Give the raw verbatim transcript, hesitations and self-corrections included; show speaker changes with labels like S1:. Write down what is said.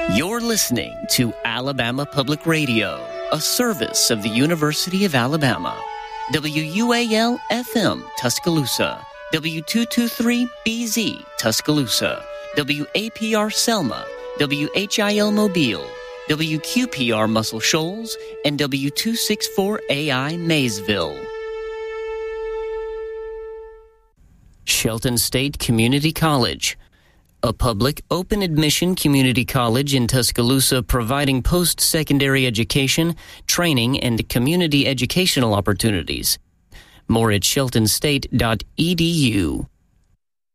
S1: You're listening to Alabama Public Radio, a service of the University of Alabama. W U A L F M Tuscaloosa, W two twenty-three B Z Tuscaloosa, W A P R Selma, W H I L Mobile, W Q P R Muscle Shoals, and W two sixty-four A I Maysville. Shelton State Community College, a public, open-admission community college in Tuscaloosa providing post-secondary education, training, and community educational opportunities. More at shelton state dot e d u.